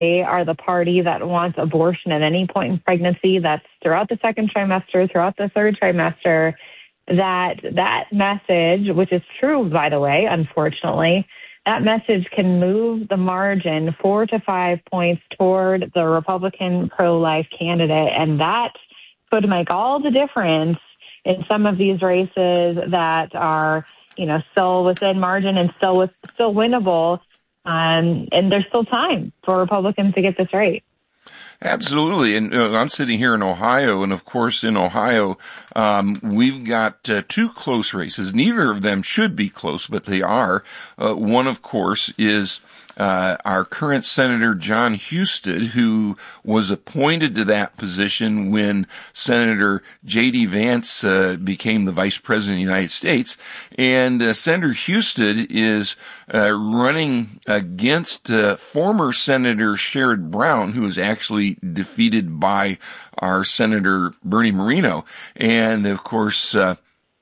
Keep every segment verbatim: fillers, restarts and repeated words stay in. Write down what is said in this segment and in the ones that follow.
they are the party that wants abortion at any point in pregnancy. That's throughout the second trimester, throughout the third trimester. That that message, which is true, by the way, unfortunately, that message can move the margin four to five points toward the Republican pro-life candidate. And that could make all the difference in some of these races that are, you know, still within margin and still with, still winnable. Um, and there's still time for Republicans to get this right. Absolutely. And uh, I'm sitting here in Ohio, and of course in Ohio, um, we've got uh, two close races. Neither of them should be close, but they are. Uh, one, of course, is uh, our current Senator Jon Husted, who was appointed to that position when Senator J D. Vance uh, became the Vice President of the United States. And uh, Senator Husted is uh, running against uh, former Senator Sherrod Brown, who is actually defeated by our Senator Bernie Moreno. And, of course, uh,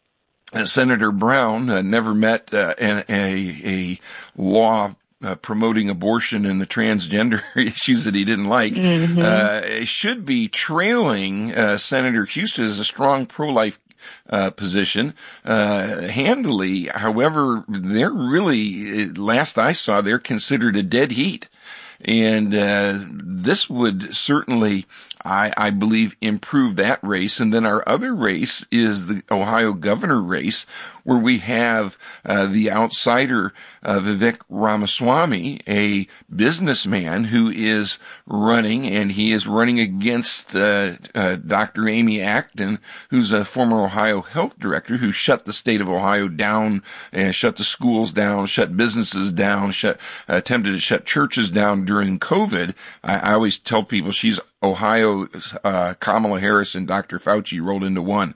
Senator Brown uh, never met uh, a, a law Uh, promoting abortion and the transgender issues that he didn't like, mm-hmm. uh, should be trailing uh, Senator Husted as a strong pro-life uh, position uh, handily. However, they're really, last I saw, they're considered a dead heat. And uh, this would certainly, I, I believe, improve that race. And then our other race is the Ohio governor race, where we have uh, the outsider uh, Vivek Ramaswamy, a businessman who is running, and he is running against uh, uh, Doctor Amy Acton, who's a former Ohio health director who shut the state of Ohio down, and shut the schools down, shut businesses down, shut attempted to shut churches down during COVID. I, I always tell people she's Ohio, uh, Kamala Harris and Doctor Fauci rolled into one.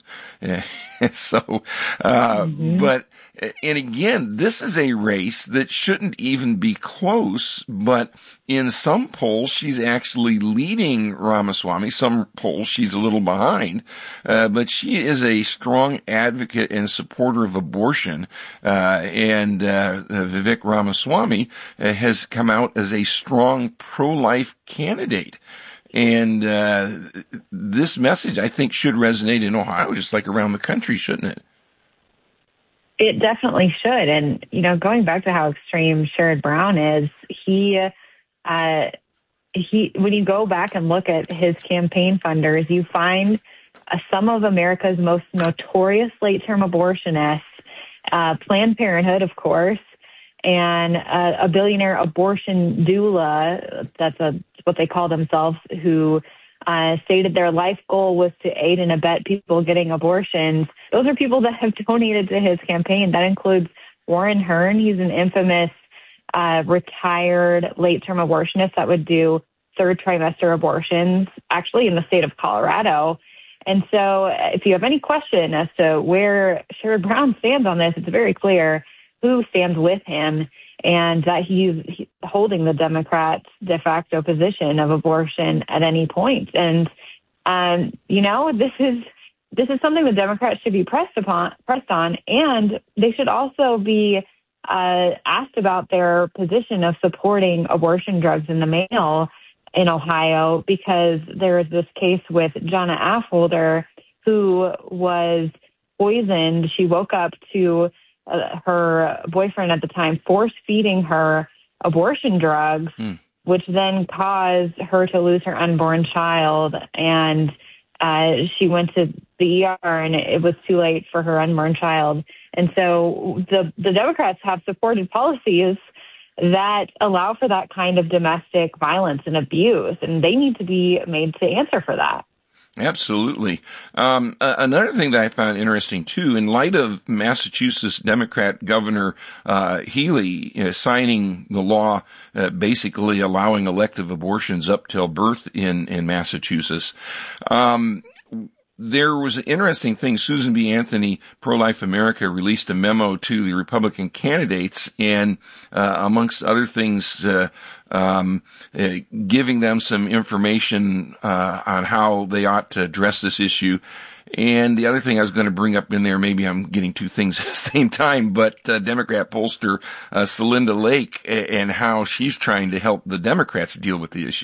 so, uh, mm-hmm. but, and again, this is a race that shouldn't even be close, but in some polls, she's actually leading Ramaswamy. Some polls, she's a little behind, uh, but she is a strong advocate and supporter of abortion, uh, and, uh, Vivek Ramaswamy uh, has come out as a strong pro-life candidate. And uh this message, I think, should resonate in Ohio just like around the country, shouldn't it? It definitely should. And, you know, going back to how extreme Sherrod Brown is, he, uh, he, when you go back and look at his campaign funders, you find uh, some of America's most notorious late-term abortionists, uh, Planned Parenthood, of course, and uh, a billionaire abortion doula, that's a, what they call themselves, who uh, stated their life goal was to aid and abet people getting abortions. Those are people that have donated to his campaign. That includes Warren Hearn. He's an infamous uh, retired late-term abortionist that would do third trimester abortions, actually in the state of Colorado. And so if you have any question as to where Sherrod Brown stands on this, it's very clear who stands with him, and that he's holding the Democrats' de facto position of abortion at any point. And, um, you know, this is this is something the Democrats should be pressed upon, pressed on, and they should also be uh, asked about their position of supporting abortion drugs in the mail in Ohio, because there is this case with Jonna Affolter, who was poisoned. She woke up to Uh, her boyfriend at the time force feeding her abortion drugs, mm. which then caused her to lose her unborn child. And uh, she went to the E R, and it was too late for her unborn child. And so the, the Democrats have supported policies that allow for that kind of domestic violence and abuse, and they need to be made to answer for that. Absolutely. Um, uh, another thing that I found interesting too, in light of Massachusetts Democrat Governor uh, Healey uh, signing the law, uh, basically allowing elective abortions up till birth in in Massachusetts. Um, There was an interesting thing. Susan B. Anthony, Pro-Life America, released a memo to the Republican candidates, and uh, amongst other things, uh, um, uh, giving them some information uh, on how they ought to address this issue. And the other thing I was going to bring up in there, maybe I'm getting two things at the same time, but uh, Democrat pollster uh, Celinda Lake and how she's trying to help the Democrats deal with the issue.